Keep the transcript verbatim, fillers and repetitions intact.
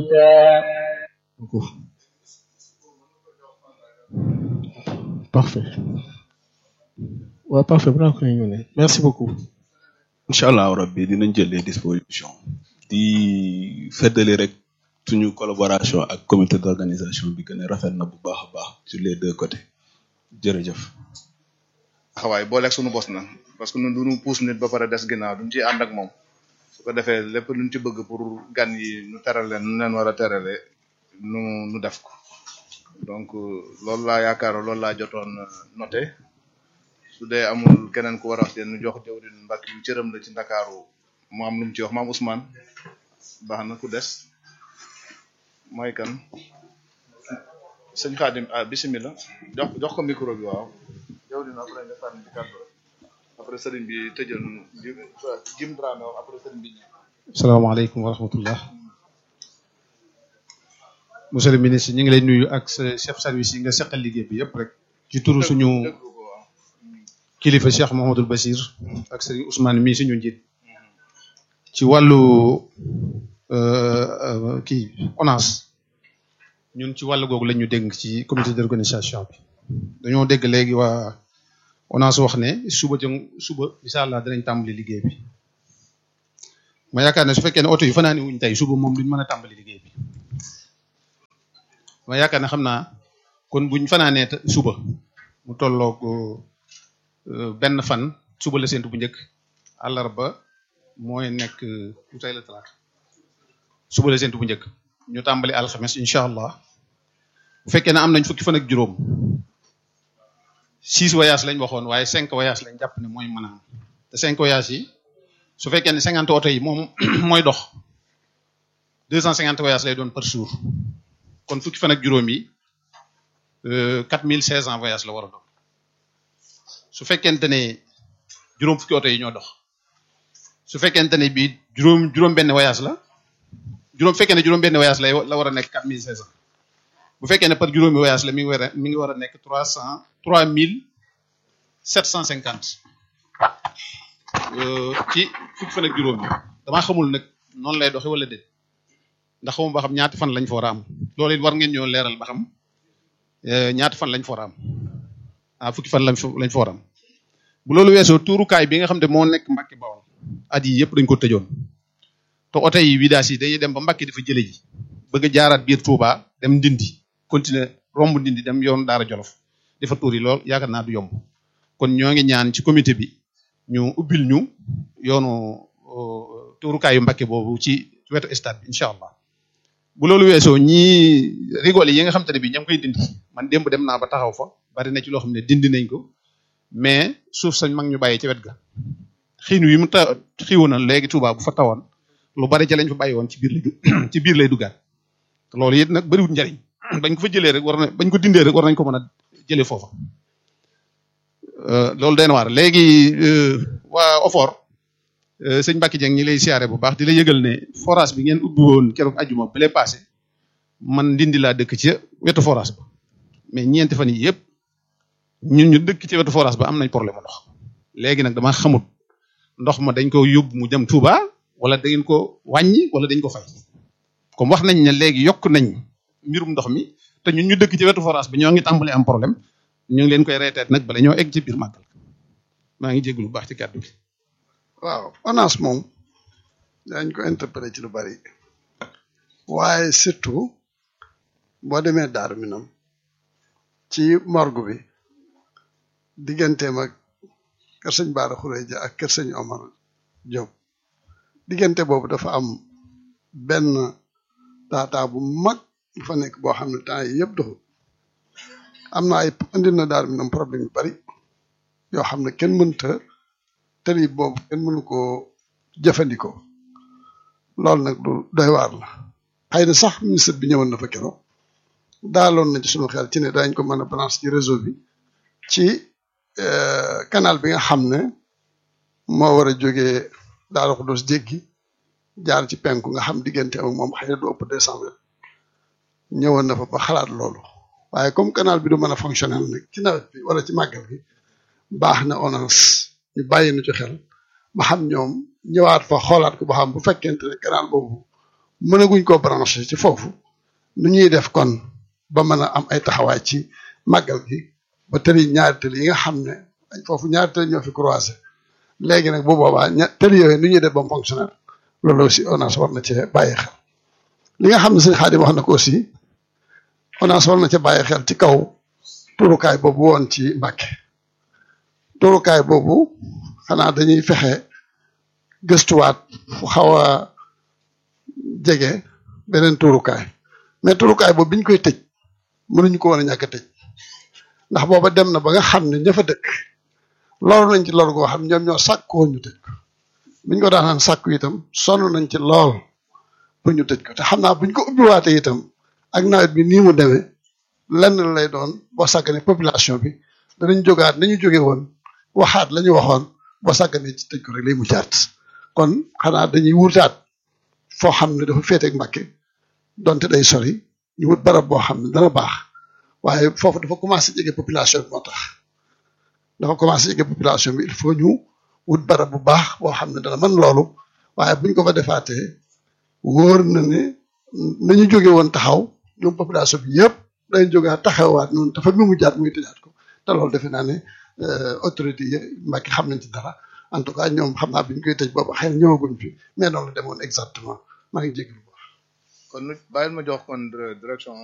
Parfait. Ouais, parfait. Merci beaucoup. Inch'Allah rabbi dinañ jël les dispositions di feddali rek suñu collaboration ak comité d'organisation bi gën a rafet na bu baax a baax sur les deux côtés jërëjëf. xawaay booleeg suñu bos na parce que ñun duñu puus nit ba pare des ginnaaw duñ ci ànd ak moom su ko defee lépp luñ ci bëgg pour gan yi ñu teral leen nu leen war a terale nu nu def ko donc loolu laa yaakaar loolu laa jotoon noté su dee amul keneen ku war a wax te ñu jox jawrin mbàkk yu cëram la ci Ndakaaru mu am lu mu ci wax maam Ousmane baax na ku des mooy kan sëñ Xaadim ah bisimilah jox jox ko micro bi waaw jawrin après nga sànni ci kàddu après sëriñ bi tëjal jim Dramé wax après sëriñ bi ñëw. salaamaaleykum wa rahmatullah monsieur le ministre ñu ngi lay nuyu ak sa chef service yi nga seqal liggéey bi yëpp rek ci turu suñu kilifa Cheikh Mouhamadoul Bachir ak sëriñ Ousmane mii suñu njiit ci wàllu kii ONAS ñun ci wàllu googu la ñu dégg ci comité d'organisation bi dañoo dégg léegi waa ONAS wax ne suba jëm suba incha allah dinañ tàmbali liggéey bi ma yaakaar ne su fekkee ne oto yi fanaani wuñ tey suba moom duñ mën a tàmbali liggéey bi ma yaakaar ne xam naa kon buñ fanaanee suba mu tolloog benn fan suba la séntu bu njëkk àllarba mooy nekk lu tey la talaata suba la séntu bu njëkk ñu tàmbali alxames incha allah bu fekkee ne am nañ fukki fan ak juróom six voyages lañ waxoon waaye cinq voyages lañ jàpp ne mooy mën a am te cinq voyages yi su fekkee ne cinquante oto yi moom mooy dox deux cent cinquante voyages lay doon par jour kon fukki fan ak juróom yi quatre mille seize cents voyages la war a doon su fekkente ne juróom fukki oto yi ñoo dox su fekkente ne bii juróom juróom benn voyage la juróom fekkee ne juróom benn voyage lay la war a nekk quatre mille seize cents bu fekkee ne par juróomi voyage la mi ngi war a mi ngi war a nekk trois cent trois mille sept cent cinquante ci fukki fan ak juróom yi damaa xamul nag noonu lay doxe wala déet ndax xamuma ba xam ñaati fan lañ fa war a am loolu it war ngeen ñoo leeral ba xam ñaati fan lañ fa war a am ah fukki fan lañ fa lañ fa war a am bu loolu weesoo tuurukaay bi nga xam ne moo nekk Mbàkke Bawol at yi yëpp dañ ko tëjoon te oto yi vidaas yi dañuy dem ba Mbàkke dafa jële ji bëgg a jaaraat biir Touba dem Ndindi continuer romb Ndindi dem yoon Daara Jolof dafa tuur yi lool yaakaar naa du yomb kon ñoo ngi ñaan ci comité bi ñu ubbil ñu yoonu tuurukaayu Mbàkke boobu ci wetu stade bi incha allah bu loolu weesoo ñii rigole yi nga xam te ne bi ña ngi koy dindi man démb dem naa ba taxaw fa bari na ci loo xam ne dindi nañ ko mais suuf sañ mag ñu bàyyi ci wet ga xiin wi mu ta xiiwu na léegi Touba bu fa tawoon lu bari ca lañ fa bàyyi woon ci biir lay ci biir lay duggaat te loolu it nag bariwul njariñ bañ ko fa jëlee rek war na bañ ko dindee rek war nañ ko mën a jëlee foofa loolu day na waar léegi waa Ofor sëñ Mbacke Dieng ñi lay siyaare bu baax di la yëgal ne forage bi ngeen ubbi woon keroog ajuma bi lay passé man Ndindi laa dëkk ci wetu forage ba mais ñeenti fan yi yëpp ñun ñu dëkk ci wetu forage ba am nañ problème ndox léegi nag dama xamut ndox ma dañ ko yóbbu mu jëm Touba wala da ngeen ko wàññi wala dañ ko fay comme wax nañ ne léegi yokk nañ mbirum ndox mi te ñun ñu dëkk ci wetu forage bi ñoo ngi tàmbali am problème ñu ngi leen koy reeteet nag bala ñoo egg ci biir màggal maa ngi jéglu bu baax ci kàddu gi. waaw ONAS moom dañ ko interpellé ci lu bari waaye surtout boo demee Daaru Minam ci morgue bi digganteem ak kër sëñ Baara Xureja ak kër sëñ Omar Diop diggante boobu dafa am benn taataa bu mag fa nekk boo xam ne temps yi yëpp doxul am na ay indi na Daaru Minam problème yu bari yoo xam ne kenn mënta tëri boobu kenn mënu koo jëfandikoo loolu nag lu doy waar la xëy na sax ministre bi ñëwoon na fa keroog daaloon na ci sunu xel ci ne dañ ko mën a branche ci réseau bi ci canal bi nga xam ne moo war a jógee Daaru Xudoos jéggi jaar ci penku nga xam diggante ak moom xëy na du ëpp deux cent mètres ñëwoon na fa ba xalaat loolu waaye comme canal bi du mën a fonctionnel nag ci nawet bi wala ci màggal bi baax na ONAS ñu bàyyi na ci xel ba xam ñoom ñëwaat fa xoolaat ko ba xam bu fekkente ne canal boobu mënaguñ koo branché ci foofu nu ñuy def kon ba mën a am ay taxawaay ci màggal gi ba tëri ñaari tëli yi nga xam ne foofu ñaari tëli ñoo fi croisé léegi nag bu boobaa ña tëli yooyu nu ñuy def ba mu fonctionnaire loolu aussi ONAS war na cee bàyyi xel li nga xam ne sëñ Xaadim wax na ko aussi ONAS war na ca bàyyi xel ci kaw turukaay boobu woon ci Mbàkke turukaay boobu xanaa dañuy fexe gëstuwaat fu xaw a jege beneen turukaay mais turukaay boobu biñ koy tëj mënuñu ko woon a ñàkk a tëj ndax booba dem na ba nga xam ne ña fa dëkk loolu nañ ci lor goo xam ñoom ñoo sàkkoon ñu tëj ko biñ ko daan sàkku itam sonn nañ ci lool pour ñu tëj ko te xam naa buñ ko ubbiwaatee itam ak nawet bi nii mu demee lenn lay doon boo sàgganee population bi danañ jógaat nañu jóge woon waxaat la ñu waxoon boo sàgganee ci tëj ko rek lay mu jaat kon xanaa dañuy wutaat foo xam ne dafa féeteeg Mbàkke donte day sori ñu wut barab boo xam ne dana baax waaye foofu dafa commencé jege population bi moo tax dafa commencé jege population bi il faut ñu wut barab bu baax boo xam ne dana mën loolu waaye buñ ko fa defaatee wóor na ne nañu jóge woon taxaw ñoom population bi yëpp dañ jógaat taxawaat noonu dafa mi mu jaat muy tëjaat ko te loolu defe naa ne autorité yi Mbàkke xam nañ ci dara en tout cas ñoom xam naa bi ñu koy tëj boobu xëy na ñëwaguñ fi mais noonu la demoon exactement maa ngi jégalu. kon bàyyil ma jox kon direction